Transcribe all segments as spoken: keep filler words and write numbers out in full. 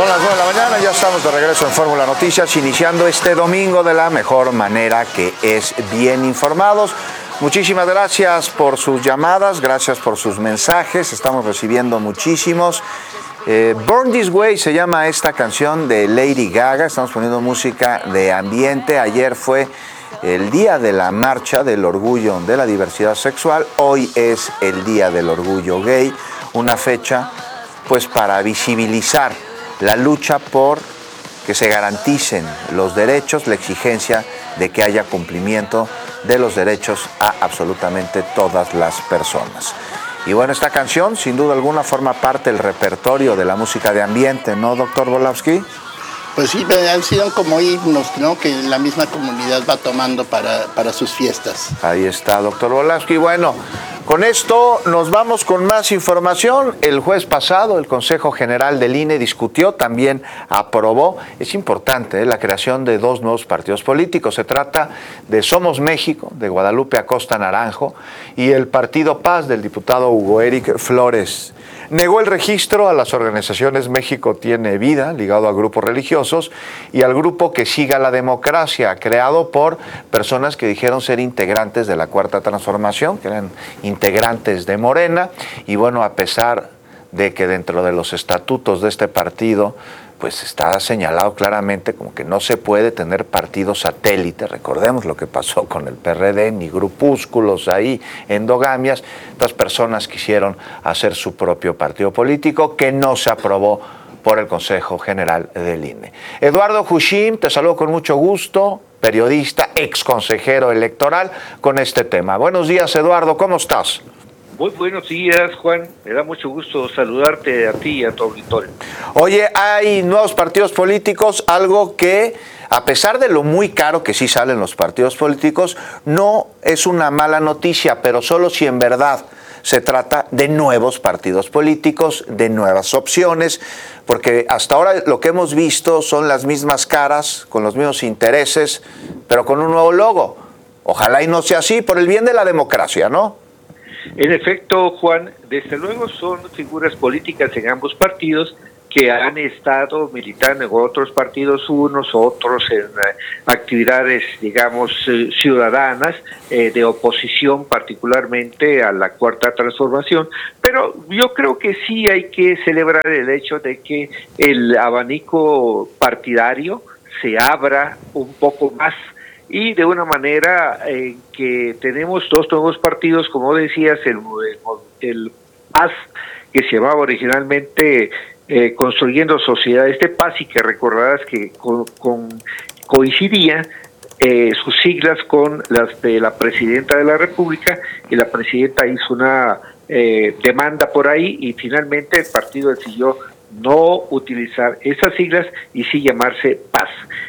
Son las nueve de la mañana, ya estamos de regreso en Fórmula Noticias, iniciando este domingo de la mejor manera, que es bien informados. Muchísimas gracias por sus llamadas, gracias por sus mensajes, estamos recibiendo muchísimos. Eh, Born This Way se llama esta canción de Lady Gaga, estamos poniendo música de ambiente. Ayer fue el día de la marcha del orgullo de la diversidad sexual, hoy es el día del orgullo gay, una fecha pues para visibilizar la lucha por que se garanticen los derechos, la exigencia de que haya cumplimiento de los derechos a absolutamente todas las personas. Y bueno, esta canción sin duda alguna forma parte del repertorio de la música de ambiente, ¿no, doctor Volowski? Pues sí, han sido como himnos, ¿no?, que la misma comunidad va tomando para, para sus fiestas. Ahí está, doctor Volowski. Bueno, con esto nos vamos con más información. El jueves pasado el Consejo General del I N E discutió, también aprobó, es importante, ¿eh?, la creación de dos nuevos partidos políticos. Se trata de Somos México, de Guadalupe Acosta Naranjo, y el Partido Paz, del diputado Hugo Eric Flores. Negó el registro a las organizaciones México Tiene Vida, ligado a grupos religiosos, y al grupo Que Siga la Democracia, creado por personas que dijeron ser integrantes de la Cuarta Transformación, que eran integrantes de Morena. Y bueno, a pesar de que dentro de los estatutos de este partido pues está señalado claramente como que no se puede tener partidos satélites. Recordemos lo que pasó con el P R D, ni grupúsculos ahí, endogamias. Estas personas quisieron hacer su propio partido político, que no se aprobó por el Consejo General del I N E. Eduardo Hushim, te saludo con mucho gusto, periodista, ex consejero electoral, con este tema. Buenos días, Eduardo, ¿cómo estás? Muy buenos días, Juan. Me da mucho gusto saludarte a ti y a tu auditorio. Oye, hay nuevos partidos políticos, algo que, a pesar de lo muy caro que sí salen los partidos políticos, no es una mala noticia, pero solo si en verdad se trata de nuevos partidos políticos, de nuevas opciones, porque hasta ahora lo que hemos visto son las mismas caras, con los mismos intereses, pero con un nuevo logo. Ojalá y no sea así, por el bien de la democracia, ¿no? En efecto, Juan, desde luego son figuras políticas en ambos partidos que han estado militando en otros partidos, unos, otros en eh, actividades, digamos, eh, ciudadanas, eh, de oposición particularmente a la Cuarta Transformación, pero yo creo que sí hay que celebrar el hecho de que el abanico partidario se abra un poco más, y de una manera en eh, que tenemos dos nuevos partidos, como decías, el, el, el P A S, que se llamaba originalmente eh, Construyendo Sociedades de Paz, y que recordarás que con, con, coincidía eh, sus siglas con las de la Presidenta de la República, y la Presidenta hizo una eh, demanda por ahí, y finalmente el partido decidió no utilizar esas siglas y sí llamarse Paz.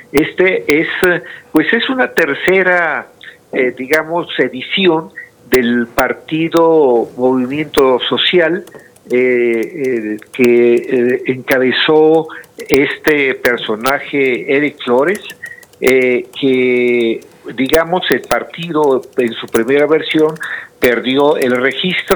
Este es, pues es una tercera, eh, digamos, edición del partido Movimiento Social eh, eh, que eh, encabezó este personaje Eric Flores, eh, que, digamos, el partido en su primera versión perdió el registro,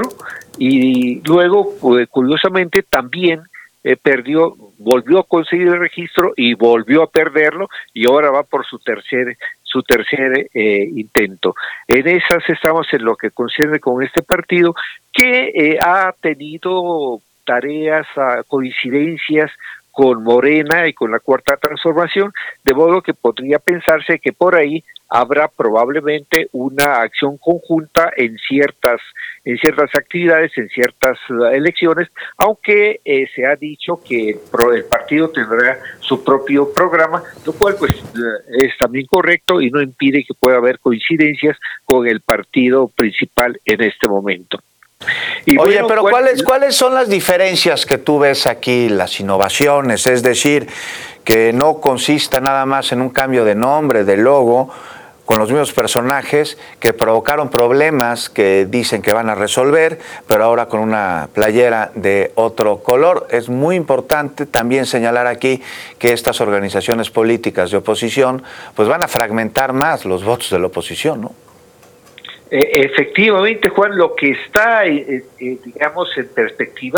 y luego, pues, curiosamente, también Eh, perdió, volvió a conseguir el registro y volvió a perderlo, y ahora va por su tercer su tercer eh, intento. En esas estamos en lo que concierne con este partido, que eh, ha tenido tareas, uh, coincidencias con Morena y con la Cuarta Transformación, de modo que podría pensarse que por ahí habrá probablemente una acción conjunta en ciertas en ciertas actividades, en ciertas uh, elecciones, aunque eh, se ha dicho que el, pro, el partido tendrá su propio programa, lo cual pues uh, es también correcto y no impide que pueda haber coincidencias con el partido principal en este momento. Y Oye, bueno, pero ¿cuál, ¿cuáles cuáles son las diferencias que tú ves aquí, las innovaciones? Es decir, que no consista nada más en un cambio de nombre, de logo, con los mismos personajes que provocaron problemas que dicen que van a resolver, pero ahora con una playera de otro color. Es muy importante también señalar aquí que estas organizaciones políticas de oposición pues van a fragmentar más los votos de la oposición, ¿no? Eh, efectivamente, Juan, lo que está, eh, eh, digamos, en perspectiva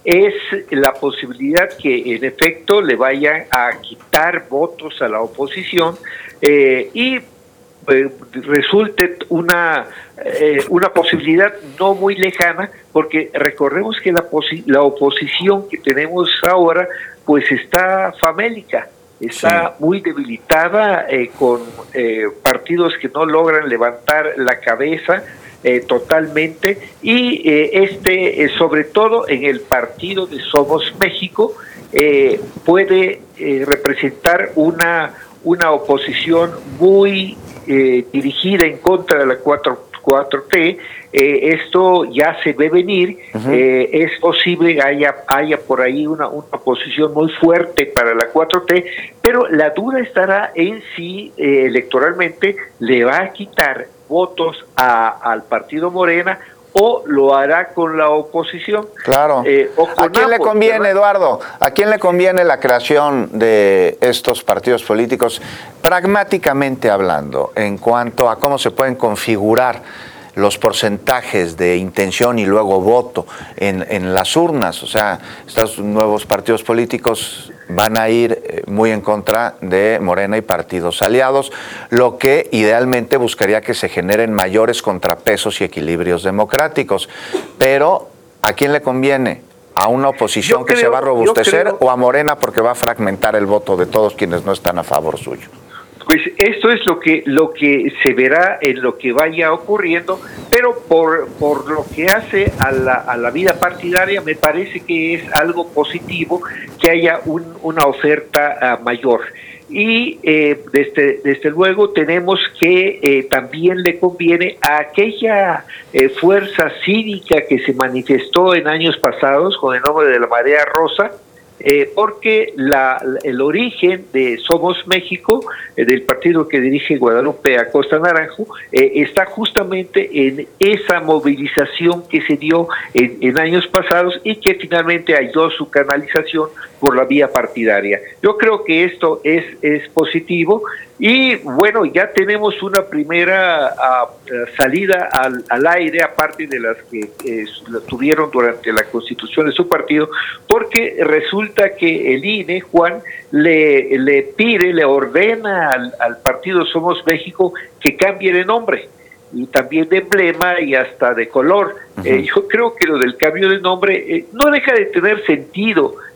es la posibilidad que en efecto le vayan a quitar votos a la oposición eh, y eh, resulte una, eh, una posibilidad no muy lejana, porque recordemos que la, posi- la oposición que tenemos ahora pues está famélica. Está sí. muy debilitada eh, con eh, partidos que no logran levantar la cabeza eh, totalmente y eh, este eh, sobre todo en el partido de Somos México eh, puede eh, representar una una oposición muy eh, dirigida en contra de la cuatro T. Eh, esto ya se ve venir. Uh-huh. eh, es posible que haya, haya por ahí una, una oposición muy fuerte para la cuatro T, pero la duda estará en si eh, electoralmente le va a quitar votos a, al partido Morena o lo hará con la oposición. Claro. Eh, o con ¿A quién ambos, le conviene, ¿verdad? Eduardo? ¿A quién le conviene la creación de estos partidos políticos, pragmáticamente hablando, en cuanto a cómo se pueden configurar los porcentajes de intención y luego voto en, en las urnas? O sea, estos nuevos partidos políticos van a ir muy en contra de Morena y partidos aliados, lo que idealmente buscaría que se generen mayores contrapesos y equilibrios democráticos. Pero, ¿a quién le conviene? ¿A una oposición creo, que se va a robustecer o a Morena porque va a fragmentar el voto de todos quienes no están a favor suyo? Pues esto es lo que lo que se verá en lo que vaya ocurriendo, pero por por lo que hace a la a la vida partidaria me parece que es algo positivo que haya un, una oferta uh, mayor. Y eh, desde desde luego tenemos que eh, también le conviene a aquella eh, fuerza cívica que se manifestó en años pasados con el nombre de la Marea Rosa. Eh, porque la, el origen de Somos México, eh, del partido que dirige Guadalupe Acosta Naranjo, eh, está justamente en esa movilización que se dio en, en años pasados y que finalmente halló su canalización por la vía partidaria. Yo creo que esto es, es positivo y bueno, ya tenemos una primera uh, salida al, al aire, aparte de las que eh, tuvieron durante la constitución de su partido, porque resulta que el I N E, Juan, le, le pide, le ordena al, al partido Somos México que cambie de nombre y también de emblema y hasta de color. Uh-huh. Eh, yo creo que lo del cambio de nombre eh, no deja de tener sentido.